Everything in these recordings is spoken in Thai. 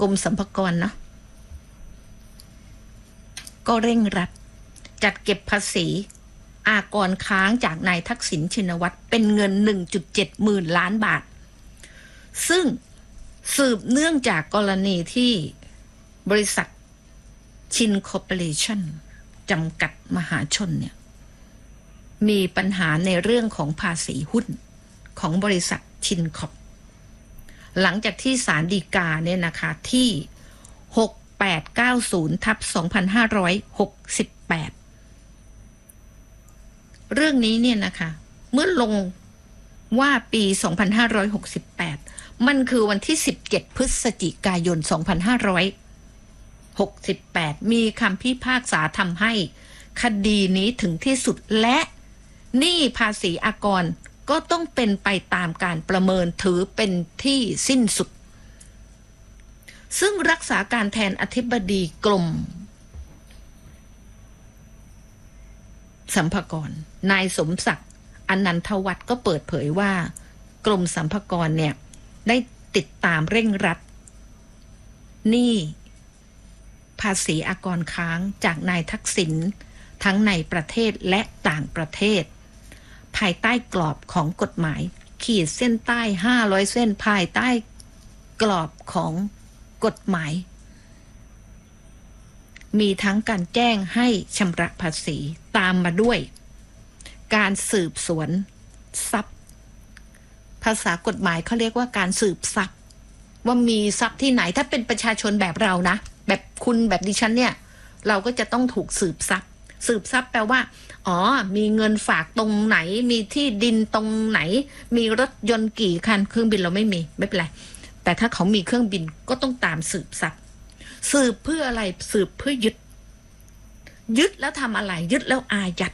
รมสรรพากรเนาะก็เร่งรัดจัดเก็บภาษีอากรค้างจากนายทักษิณชินวัตรเป็นเงิน 1.7 หมื่นล้านบาทซึ่งสืบเนื่องจากกรณีที่บริษัทชินคอร์ปอเรชั่นจำกัดมหาชนเนี่ยมีปัญหาในเรื่องของภาษีหุ้นของบริษัทชินคอร์ปหลังจากที่ศาลฎีกาเนี่ยนะคะที่6890/2568เรื่องนี้เนี่ยนะคะเมื่อลงว่าปี2568มันคือวันที่17พฤศจิกายน2568มีคำพิพากษาทำให้คดีนี้ถึงที่สุดและหนี้ภาษีอากรก็ต้องเป็นไปตามการประเมินถือเป็นที่สิ้นสุดซึ่งรักษาการแทนอธิบดีกรมสรรพากรนายสมศักดิ์อนันทวัฒน์ก็เปิดเผยว่ากรมสรรพากรเนี่ยได้ติดตามเร่งรัดหนี้ภาษีอากรค้างจากนายทักษิณทั้งในประเทศและต่างประเทศภายใต้กรอบของกฎหมายขีดเส้นใต้500เส้นภายใต้กรอบของกฎหมายมีทั้งการแจ้งให้ชำระภาษีตามมาด้วยการสืบสวนทรัพย์ภาษากฎหมายเขาเรียกว่าการสืบทรัพย์ว่ามีทรัพย์ที่ไหนถ้าเป็นประชาชนแบบเรานะแบบคุณแบบดิฉันเนี่ยเราก็จะต้องถูกสืบทรัพย์สืบทรัพย์แปลว่าอ๋อมีเงินฝากตรงไหนมีที่ดินตรงไหนมีรถยนต์กี่คันเครื่องบินเราไม่มีไม่เป็นไรแต่ถ้าเขามีเครื่องบินก็ต้องตามสืบทรัพย์สืบเพื่ออะไรสืบเพื่อยึดแล้วทำอะไรยึดแล้วอายัด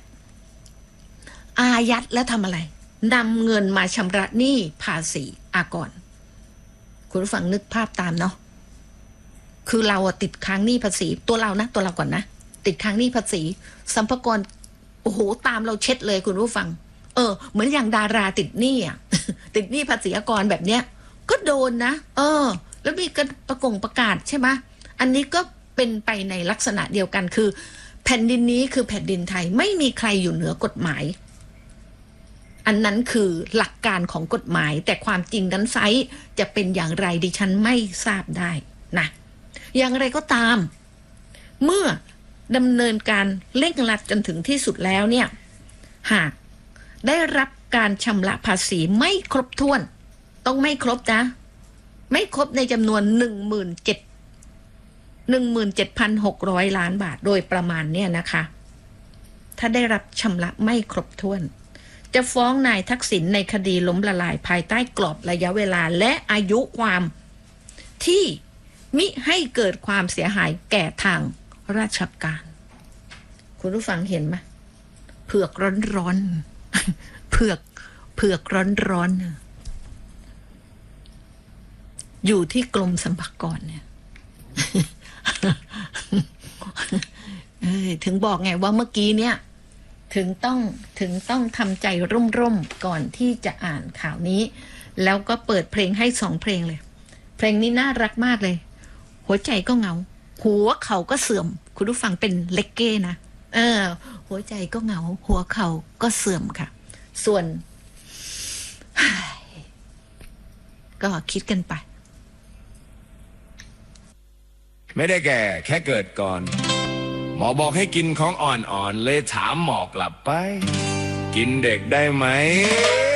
แล้วทำอะไรนำเงินมาชำระหนี้ภาษีอากรคุณผู้ฟังนึกภาพตามเนาะคือเราติดค้างหนี้ภาษีตัวเราก่อนนะติดค้างหนี้ภาษีสรรพากรโอ้โหตามเราเช็ดเลยคุณผู้ฟังเหมือนอย่างดาราติดหนี้อ่ะ ติดหนี้ภาษีอากรแบบเนี้ยก็โดนนะแล้วมีการประกาศใช่ไหมอันนี้ก็เป็นไปในลักษณะเดียวกันคือแผ่นดินนี้คือแผ่นดินไทยไม่มีใครอยู่เหนือกฎหมายอันนั้นคือหลักการของกฎหมายแต่ความจริงนั้นไซส์จะเป็นอย่างไรดิฉันไม่ทราบได้นะอย่างไรก็ตามเมื่อดำเนินการเร่งรัดจนถึงที่สุดแล้วเนี่ยหากได้รับการชำระภาษีไม่ครบถ้วนต้องไม่ครบนะไม่ครบในจำนวน 17,600 ล้านบาทโดยประมาณเนี่ยนะคะถ้าได้รับชำระไม่ครบถ้วนจะฟ้องนายทักษิณในคดีล้มละลายภายใต้กรอบระยะเวลาและอายุความที่มิให้เกิดความเสียหายแก่ทางราชการคุณผู้ฟังเห็นไหมเผือกร้อนๆ เผือกร้อนๆอยู่ที่กรมสรรพากรเนี่ย ถึงบอกไงว่าเมื่อกี้เนี่ยถึงต้องทำใจร่มๆก่อนที่จะอ่านข่าวนี้แล้วก็เปิดเพลงให้2เพลงเลยเพลงนี้น่ารักมากเลยหัวใจก็เหงาหัวเข่าก็เสื่อมคุณผู้ฟังเป็นเลกเก้นะหัวใจก็เหงาหัวเข่าก็เสื่อมค่ะส่วนก็คิดกันไปไม่ได้แก่แค่เกิดก่อนหมอบอกให้กินของอ่อนๆเลยถามหมอกลับไปกินเด็กได้ไหม